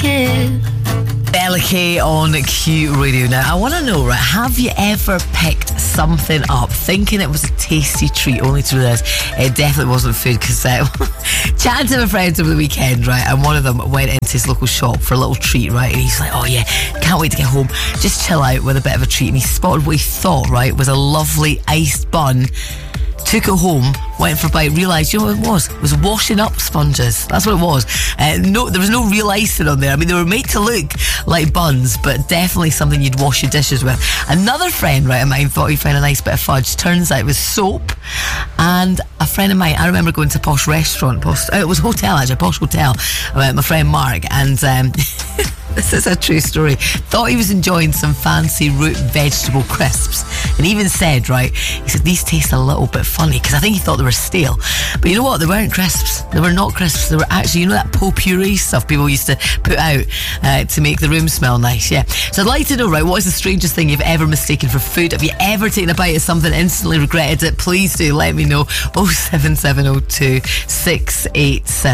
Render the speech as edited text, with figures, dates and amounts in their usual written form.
delicate. Delicate on Q Radio. Now, I want to know, right, have you ever picked something up thinking it was a tasty treat only to realise it definitely wasn't food? Because chatting to my friends over the weekend, right, and one of them went into his local shop for a little treat, right, and he's like, oh yeah, can't wait to get home, just chill out with a bit of a treat. And he spotted what he thought, right, was a lovely iced bun. Took it home, went for a bite, realised, you know what it was? It was washing up sponges. That's what it was. No, there was no real icing on there. I mean, they were made to look like buns, but definitely something you'd wash your dishes with. Another friend, right, of mine thought he found a nice bit of fudge. Turns out it was soap. And a friend of mine, I remember going to a posh restaurant, it was a hotel actually, a posh hotel, my friend Mark, and this is a true story, thought he was enjoying some fancy root vegetable crisps, and even said, right, he said, these taste a little bit funny, because I think he thought they were stale. But you know what, they weren't crisps. They were not crisps. They were actually, you know, that potpourri stuff people used to put out to make the room smell nice. Yeah. So I'd like to know, right, what is the strangest thing you've ever mistaken for food? Have you ever taken a bite of something and instantly regretted it? Please do let me know. 07702 687